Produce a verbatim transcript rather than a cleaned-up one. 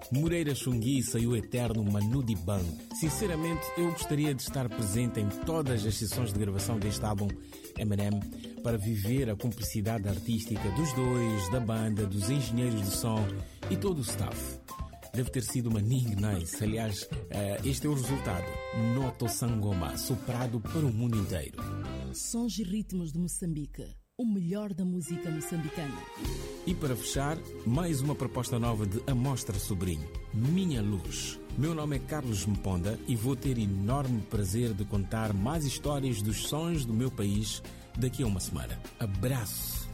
Moreira Xungui e o eterno Manu Dibango. Sinceramente, eu gostaria de estar presente em todas as sessões de gravação deste álbum Eminem para viver a cumplicidade artística dos dois, da banda, dos engenheiros de som e todo o staff. Deve ter sido uma Ning Nice. Aliás, este é o resultado. Noto Sangoma, soprado para o mundo inteiro. Sons e ritmos de Moçambique. O melhor da música moçambicana. E para fechar, mais uma proposta nova de Amostra Sobrinho, Minha Luz. Meu nome é Carlos Mponda e vou ter enorme prazer de contar mais histórias dos sons do meu país daqui a uma semana. Abraço!